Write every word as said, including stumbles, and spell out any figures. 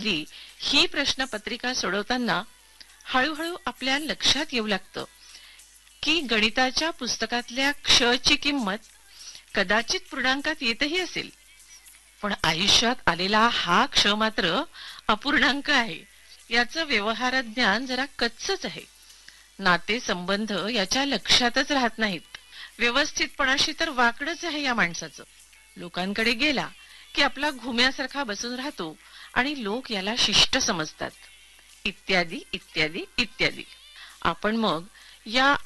मधली ही प्रश्नपत्रिका सोडवताना हळूहळू आपल्या लक्षात येऊ लागतं की गणिताच्या पुस्तकातल्या क्षची किंमत कदाचित पूर्णांकात येतही असेल, पण आयुष्यात आलेला हा क्ष मात्र अपूर्णांक आहे. याचं व्यवहार ज्ञान जरा कच्चच आहे. नाते संबंध याच्या लक्षातच राहत नाहीत. व्यवस्थितपणाशी तर वाकडच आहे या माणसाचं. लोकांकडे गेला की आपला घुम्यासारखा बसून राहतो आणि लोक याला शिष्ट समजतात, इत्यादी इत्यादी इत्यादी. आपण मग या